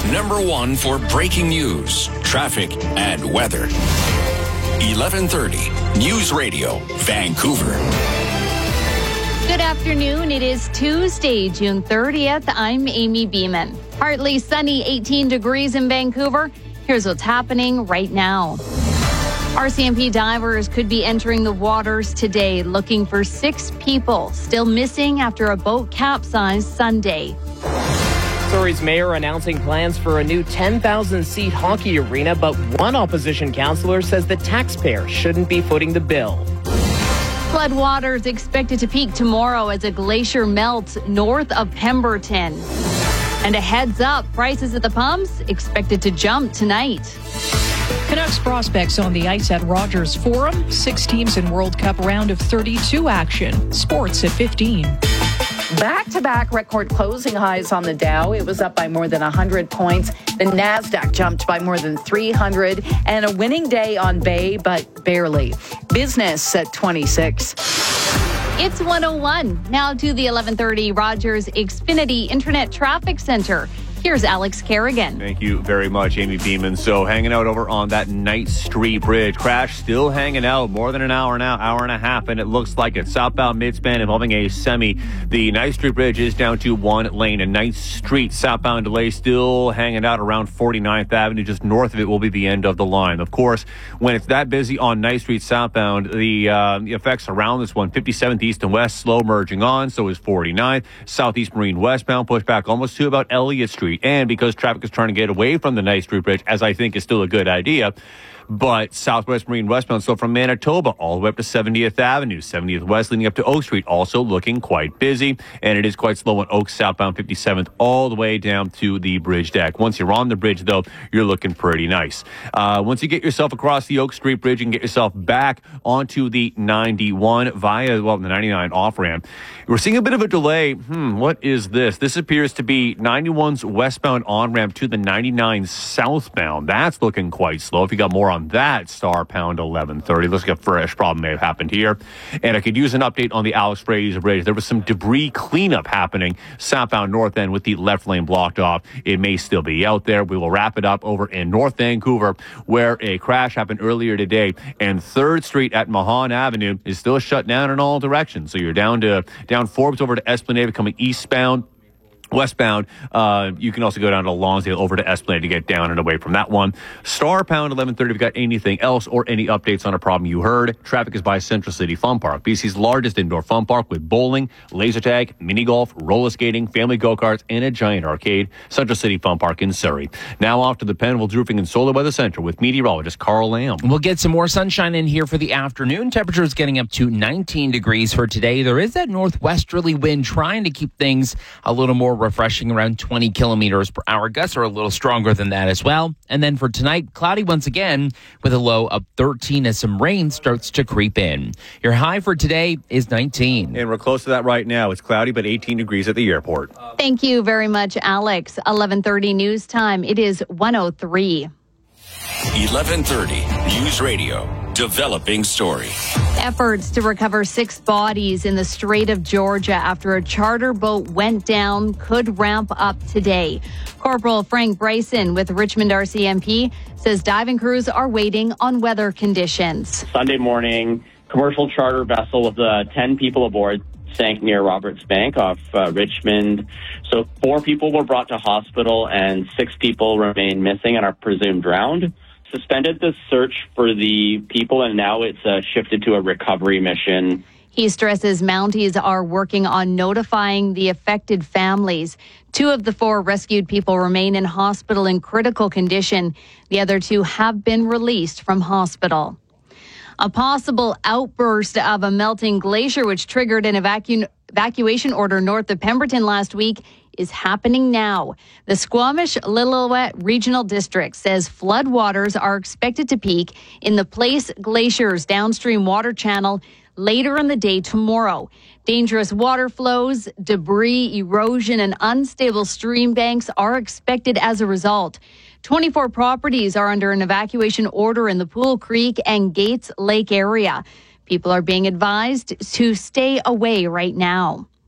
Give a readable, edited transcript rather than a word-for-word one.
#1 for breaking news, traffic, and weather. 1130 News Radio, Vancouver. Good afternoon. It is Tuesday, June 30th. I'm Amy Beeman. Partly sunny, 18 degrees in Vancouver. Here's what's happening right now. RCMP divers could be entering the waters today looking for 6 people still missing after a boat capsized Sunday. Surrey's mayor announcing plans for a new 10,000-seat hockey arena, but one opposition councillor says the taxpayer shouldn't be footing the bill. Floodwaters expected to peak tomorrow as a glacier melts north of Pemberton. And a heads up, prices at the pumps expected to jump tonight. Canucks prospects on the ice at Rogers Forum. 6 teams in World Cup round of 32 action. Sports at 15. Back-to-back record closing highs on the Dow. It was up by more than 100 points. The NASDAQ jumped by more than 300. And a winning day on Bay, but barely. Business at 26. It's 101. Now to the 1130 Rogers Xfinity Internet Traffic Center. Here's Alex Kerrigan. Thank you very much, Amy Beeman. So hanging out over on that Knight Street Bridge. Crash still hanging out more than an hour now, hour and a half, and it looks like it's southbound midspan involving a semi. The Knight Street Bridge is down to 1 lane, and Knight Street southbound delay still hanging out around 49th Avenue. Just north of it will be the end of the line. Of course, when it's that busy on Knight Street southbound, the effects around this one, 57th east and west, slow merging on. So is 49th. Southeast Marine westbound, push back almost to about Elliott Street. And because traffic is trying to get away from the Knight Street Bridge, as I think is still a good idea, but Southwest Marine westbound, so from Manitoba all the way up to 70th Avenue, 70th West leading up to Oak Street, also looking quite busy. And it is quite slow on Oak southbound 57th all the way down to the bridge deck. Once you're on the bridge, though, you're looking pretty nice. Once you get yourself across the Oak Street Bridge, you can get yourself back onto the 91 via, the 99 off-ramp. We're seeing a bit of a delay. What is this? This appears to be 91's westbound on-ramp to the 99 southbound. That's looking quite slow. If you got more on that, star pound 1130. Looks like a fresh problem may have happened here. And I could use an update on the Alex Fraser Bridge. There was some debris cleanup happening southbound north end with the left lane blocked off. It may still be out there. We will wrap it up over in North Vancouver, where a crash happened earlier today. And 3rd Street at Mahan Avenue is still shut down in all directions. So you're down Forbes over to Esplanade coming eastbound. Westbound, you can also go down to Lonsdale over to Esplanade to get down and away from that one. Star pound 1130. If you got anything else or any updates on a problem you heard, traffic is by Central City Fun Park, BC's largest indoor fun park with bowling, laser tag, mini golf, roller skating, family go-karts, and a giant arcade. Central City Fun Park in Surrey. Now off to the Penfolds Roofing and Solar Weather Center with meteorologist Carl Lamb. We'll get some more sunshine in here for the afternoon. Temperatures getting up to 19 degrees for today. There is that northwesterly wind trying to keep things a little more refreshing, around 20 kilometers per hour. Gusts are a little stronger than that as well. And then for tonight, cloudy once again with a low of 13 as some rain starts to creep in. Your high for today is 19. And we're close to that right now. It's cloudy, but 18 degrees at the airport. Thank you very much, Alex. 1130 news time. It is 103. 1130 News Radio, developing story. Efforts to recover 6 bodies in the Strait of Georgia after a charter boat went down could ramp up today. Corporal Frank Bryson with Richmond RCMP says diving crews are waiting on weather conditions. Sunday morning, commercial charter vessel with 10 people aboard sank near Roberts Bank off Richmond. So 4 people were brought to hospital and 6 people remain missing and are presumed drowned. Suspended the search for the people, and now it's shifted to a recovery mission. He stresses Mounties are working on notifying the affected families. 2 of the 4 rescued people remain in hospital in critical condition. The other 2 have been released from hospital. A possible outburst of a melting glacier, which triggered an evacuation order north of Pemberton last week, is happening now. The Squamish-Lillooet Regional District says floodwaters are expected to peak in the Place Glacier's downstream water channel later in the day tomorrow. Dangerous water flows, debris, erosion, and unstable stream banks are expected as a result. 24 properties are under an evacuation order in the Pool Creek and Gates Lake area. People are being advised to stay away right now.